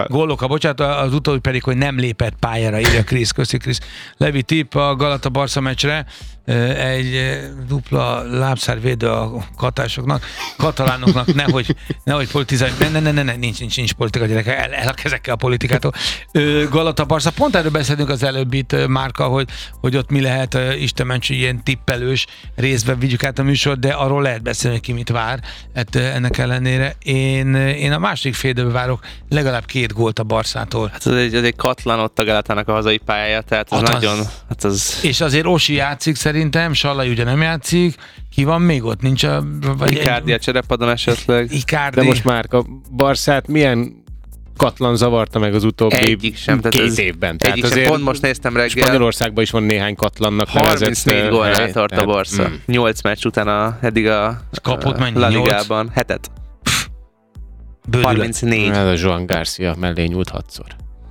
gólokkal, bocsánat, az utóbbi pedig, hogy nem lépett pályára, írja Krisz, köszi Krisz. Levi tipp a Galata-Barca meccsre, egy dupla lábszárvédő a katásoknak, katalánoknak, nehogy politizálni, ne, nincs politika, gyerekek, el ezekkel a politikától. Galata-Barca, pont erről beszélünk az előbb itt, Márka, hogy ott mi lehet, Isten ments, ilyen tippelős részben vigyük át a műsor, de arról lehet beszélni, hogy ki mit vár. Hát ennek ellenére én a második fél időben várok legalább 2 gólt a Barszától. Hát ez egy katlan ott a Galatának a hazai pályája, tehát ez nagyon... Hát az... És azért Osi játszik szerintem, Sallai ugye nem játszik, ki van még ott? Nincs a... Icardi a cserepadon esetleg. Icardi. De most már a Barszát milyen katlan zavarta meg az utóbbi 2 évben. Egyik sem, pont most néztem reggel. Spanyolországban is van néhány katlannak 34 gólnál tart a Barca. 8 meccs után eddig a La Ligában. 7-et. 34. Ez a Joan Garcia mellé nyúlt 6-szor.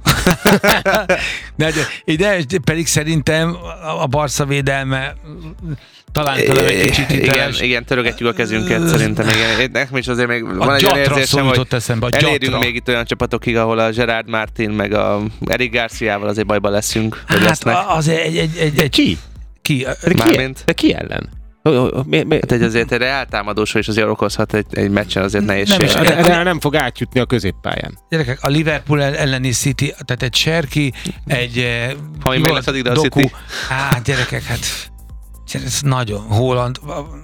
de pedig szerintem a Barca védelme talán egy kicsit igen, törögetjük a kezünket szerintem. Igen. Nekem is azért még van egy olyan érzésem, hogy elérjünk még itt olyan csapatokig, ahol a Gerard Martin meg a Eric Garciával azért bajban leszünk. Hát az egy Ki? De ki ellen? Hát azért egy reáltámadósra is azért okozhat egy meccsen azért nehézség. Nem fog átjutni a középpályán. Gyerekek, a Liverpool elleni City, tehát egy Serki, egy Doku. Gyerekek, hát ez nagyon Haaland,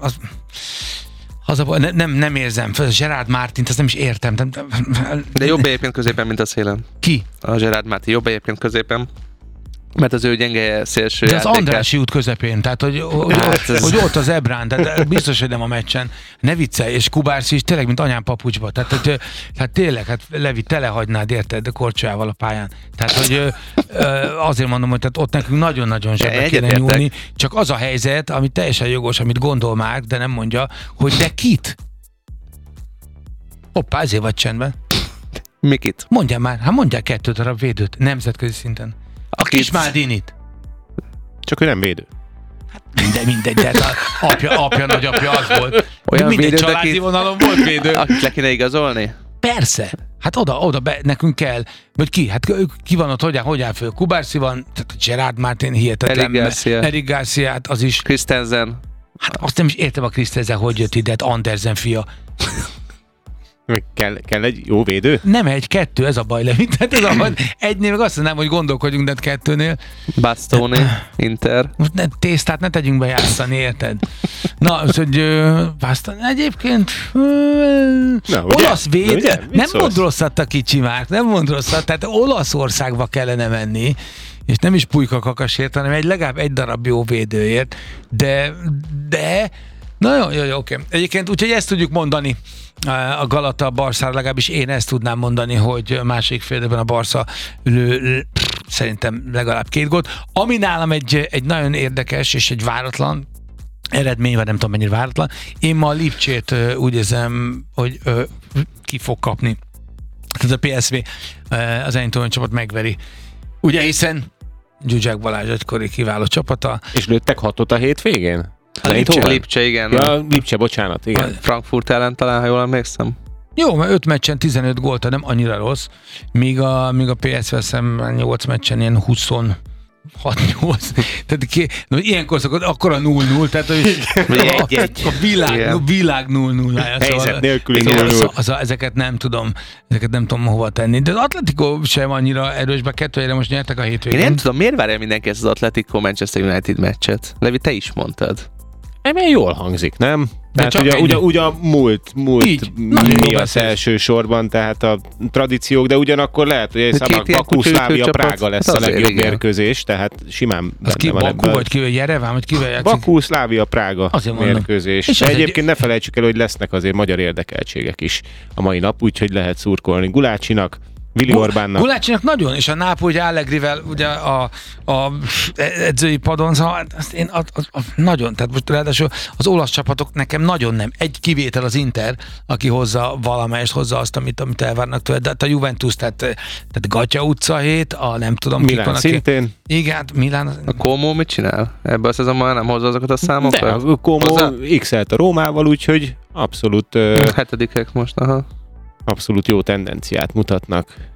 nem érzem, Gerard Martint, azt nem is értem. De jobb egyébként középen, mint a szélen. Ki? A Gerard Martin jobb egyébként középen. Mert az ő gyenge szélső játékát. De az Andrássy út közepén, tehát hogy ott az Ebrán, tehát biztos, hogy nem a meccsen. Ne viccelj, és Kubárci is tényleg, mint anyám papucsba. Tehát tényleg, Levi, telehagynád, érted, korcsolyával a pályán. Tehát, hogy azért mondom, hogy tehát ott nekünk nagyon-nagyon zsebbe kéne nyúlni. Csak az a helyzet, ami teljesen jogos, amit gondol már, de nem mondja, hogy de kit? Hoppá, ezért vagy csendben. Mikit? Mondjál már, mondjál 2 darab védőt nemzetközi szinten. A kis Maldinit. Csak ő nem védő. Hát mindegy, de apja, nagyapja az volt. Olyan mindegy családi vonalon volt védő. Akit le kéne igazolni? Persze. Hát oda nekünk kell. Vagy ki? Hát ki van ott, hogy áll föl? Kubárci van, tehát Gerard Martin hihetetlen. Eric Garciát, az is. Christensen. Hát azt nem is értem a Christensen, hogy jött ide, Andersen fia. Kell egy jó védő? Nem 1-2, ez a baj, Levi. Tehát ez a baj. Egynél meg azt mondanám, hogy gondolkodjunk, de 2-nél. Bastoni, Inter. Most tésztát ne tegyünk be játszani, érted? Na, hogy Bastoni egyébként olasz védő, nem mond rosszat a kicsi Márk, nem mond rosszat, tehát Olaszországba kellene menni, és nem is Pulyka Kakasért, hanem legalább egy darab jó védőért, de na jó, oké. Egyébként úgyhogy ezt tudjuk mondani a Galata Barszára, legalábbis én ezt tudnám mondani, hogy másik fél időben a Barca szerintem legalább 2 gólt. Ami nálam egy nagyon érdekes és egy váratlan eredmény, vagy nem tudom mennyire váratlan. Én ma a Lipcsét úgy érzem, hogy ki fog kapni. Tehát a PSV az Eindhoven csapat megveri. Ugye hiszen Zsuzsák Balázs egykori kiváló csapata. És lőttek 6-ot a hétvégén? Lipcse, igen. Ja, Lipcse, bocsánat, igen. Frankfurt ellen talán, ha jól emlékszem. Jó, mert 5 meccsen 15 gólt, nem annyira rossz. Míg a PSV szemben 8 meccsen ilyen 26-8. Tehát ilyenkor szokott, akkor a 0-0, tehát a világ 0-0-ája. Helyzet nélküli 0-0. Ezeket nem tudom hova tenni. De az Atletico sem annyira erős, bár 2-1-re most nyertek a hétvégén. Én nem tudom, miért várja mindenki ezt az Atletico Manchester United meccset? Levi, te is mondtad. Milyen jól hangzik, nem? Tehát ugye a múlt miatt elsősorban, tehát a tradíciók, de ugyanakkor lehet, hogy egy Baku-Szlávia Prága lesz a legjobb mérkőzés, tehát simán benne van ebben. Vagy kivel Jereván, vagy kivel játszik? Baku-Szlávia Prága mérkőzés. És egyébként ne felejtsük el, hogy lesznek azért magyar érdekeltségek is a mai nap, úgyhogy lehet szurkolni Gulácsinak, Vili Orbánnak. Gulácsinak nagyon, és a Nápoly Allegrivel ugye a edzői padon, szóval én nagyon, tehát most ráadásul az olasz csapatok nekem nagyon nem. Egy kivétel az Inter, aki hozza valamelyest, hozza azt, amit elvárnak tőle, de a Juventus, tehát Gatya utca 7, nem tudom Milán van, szintén. Igen, Milán. A Como mit csinál? Ebben a szezonban nem hozza azokat a számokat? De a Como x-elt a Rómával, úgyhogy abszolút... 7-ek most, aha. Abszolút jó tendenciát mutatnak.